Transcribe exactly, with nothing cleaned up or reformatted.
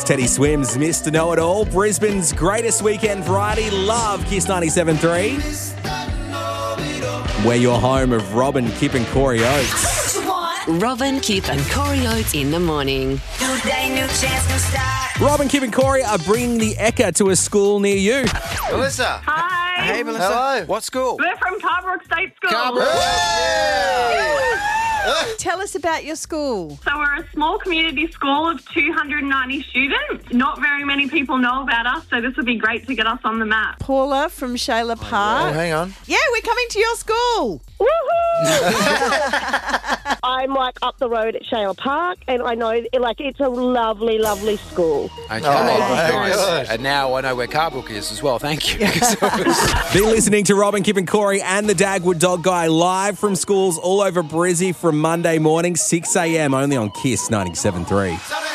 Teddy Swims, Mister Know-It-All. Brisbane's greatest weekend variety. Love Kiss ninety-seven point three. We're your home of Robin, Kip and Corey Oates. Robin, Kip and Corey Oates in the morning. New day, new chance, new start. Robin, Kip and Corey are bringing the Ekka to a school near you. Melissa. Hi. Hey, Melissa. Hello. What school? We're from Carbrook State School. Carbrook. Tell us about your school. So we're a small community school of two hundred ninety students. Not very many people know about us, so this would be great to get us on the map. Paula from Shayla Oh, Park. hang on. Yeah, we're coming to your school. I'm like up the road at Shayla Park, and I know like it's a lovely, lovely school. Okay, Oh, nice. very good. And now I know where Carbrook is as well. Thank you. Be listening to Robin, Kip and Corey and the Dagwood Dog Guy live from schools all over Brizzy from Monday morning, six a.m. only on Kiss ninety-seven point three.